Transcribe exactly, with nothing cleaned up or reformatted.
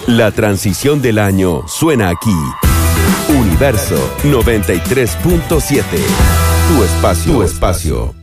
La transición del año suena aquí. Universo noventa y tres punto siete. Tu espacio, tu espacio.